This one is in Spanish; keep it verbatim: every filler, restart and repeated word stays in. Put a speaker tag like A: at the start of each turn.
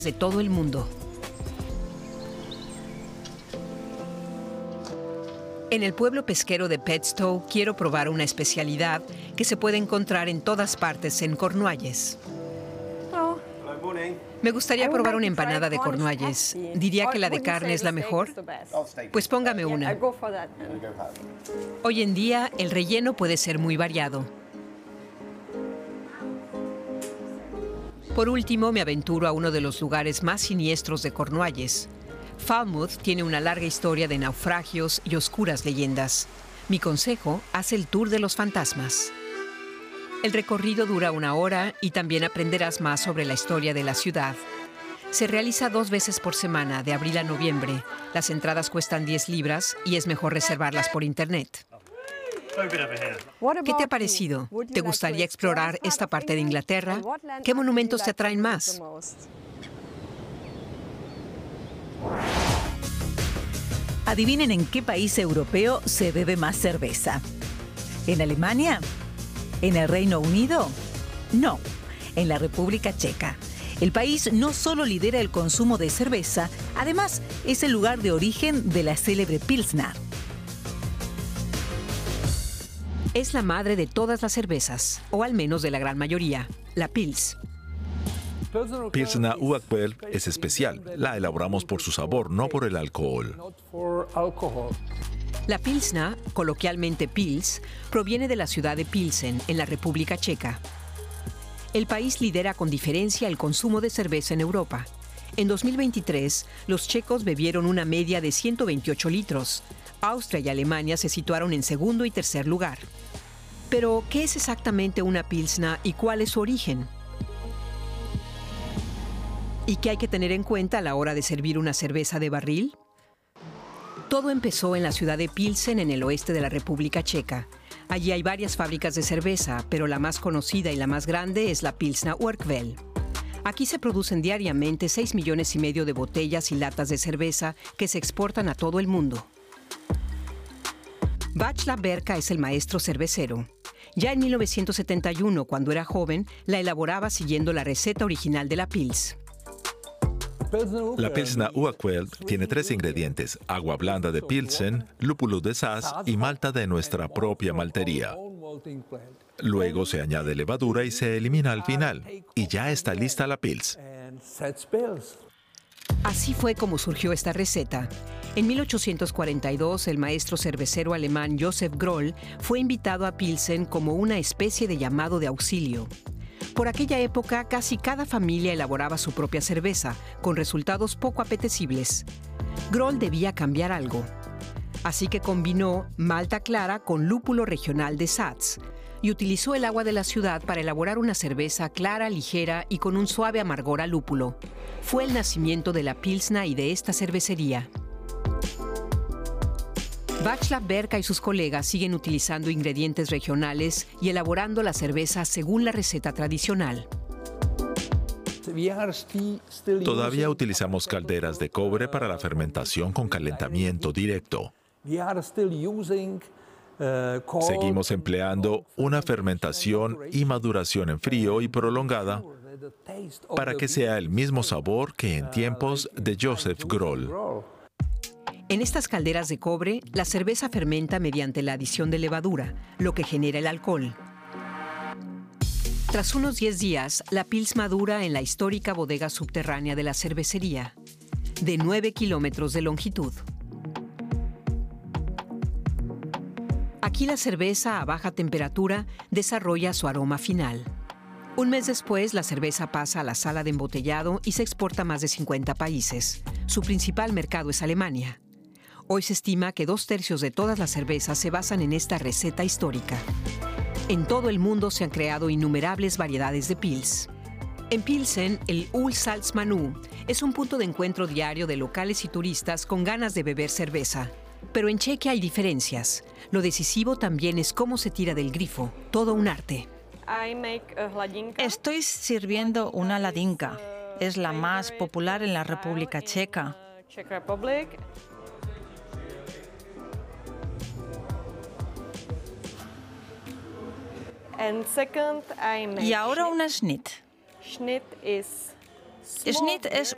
A: de todo el mundo. En el pueblo pesquero de Padstow quiero probar una especialidad que se puede encontrar en todas partes en Cornualles. Me gustaría probar una empanada de Cornualles. ¿Diría que la de carne es la mejor? Pues póngame una. Hoy en día, el relleno puede ser muy variado. Por último, me aventuro a uno de los lugares más siniestros de Cornualles. Falmouth tiene una larga historia de naufragios y oscuras leyendas. Mi consejo, haz el tour de los fantasmas. El recorrido dura una hora y también aprenderás más sobre la historia de la ciudad. Se realiza dos veces por semana, de abril a noviembre. Las entradas cuestan diez libras y es mejor reservarlas por internet. ¿Qué te ha parecido? ¿Te gustaría explorar esta parte de Inglaterra? ¿Qué monumentos te atraen más?
B: Adivinen en qué país europeo se bebe más cerveza. ¿En Alemania? ¿En el Reino Unido? No, en la República Checa. El país no solo lidera el consumo de cerveza, además es el lugar de origen de la célebre Pilsner.
A: Es la madre de todas las cervezas, o al menos de la gran mayoría, la Pils.
C: Pilsner Urquell es especial. La elaboramos por su sabor, no por el alcohol.
A: La Pilsner, coloquialmente Pils, proviene de la ciudad de Pilsen, en la República Checa. El país lidera con diferencia el consumo de cerveza en Europa. En dos mil veintitrés, los checos bebieron una media de ciento veintiocho litros. Austria y Alemania se situaron en segundo y tercer lugar. Pero, ¿qué es exactamente una Pilsner y cuál es su origen? ¿Y qué hay que tener en cuenta a la hora de servir una cerveza de barril? Todo empezó en la ciudad de Pilsen, en el oeste de la República Checa. Allí hay varias fábricas de cerveza, pero la más conocida y la más grande es la Pilsner Urquell. Aquí se producen diariamente seis millones y medio de botellas y latas de cerveza que se exportan a todo el mundo. Václav Berka es el maestro cervecero. Ya en mil novecientos setenta y uno, cuando era joven, la elaboraba siguiendo la receta original de la Pils.
C: La Pilsner Urquell tiene tres ingredientes: agua blanda de Pilsen, lúpulo de Saaz y malta de nuestra propia maltería. Luego se añade levadura y se elimina al final. Y ya está lista la Pils.
A: Así fue como surgió esta receta. En mil ochocientos cuarenta y dos, el maestro cervecero alemán Josef Groll fue invitado a Pilsen como una especie de llamado de auxilio. Por aquella época, casi cada familia elaboraba su propia cerveza, con resultados poco apetecibles. Groll debía cambiar algo. Así que combinó malta clara con lúpulo regional de Saaz y utilizó el agua de la ciudad para elaborar una cerveza clara, ligera y con un suave amargor a lúpulo. Fue el nacimiento de la Pilsner y de esta cervecería. Václav Berka y sus colegas siguen utilizando ingredientes regionales y elaborando la cerveza según la receta tradicional.
C: Todavía utilizamos calderas de cobre para la fermentación con calentamiento directo. Seguimos empleando una fermentación y maduración en frío y prolongada para que sea el mismo sabor que en tiempos de Josef Groll.
A: En estas calderas de cobre, la cerveza fermenta mediante la adición de levadura, lo que genera el alcohol. Tras unos diez días, la Pils madura en la histórica bodega subterránea de la cervecería, de nueve kilómetros de longitud. Aquí la cerveza a baja temperatura desarrolla su aroma final. Un mes después, la cerveza pasa a la sala de embotellado y se exporta a más de cincuenta países. Su principal mercado es Alemania. Hoy se estima que dos tercios de todas las cervezas se basan en esta receta histórica. En todo el mundo se han creado innumerables variedades de Pils. En Pilsen, el Ul Salzmanu es un punto de encuentro diario de locales y turistas con ganas de beber cerveza. Pero en Chequia hay diferencias. Lo decisivo también es cómo se tira del grifo, todo un arte.
D: Estoy sirviendo una ladinka. Es la más popular en la República Checa. Y ahora una Schnitt. Schnitt es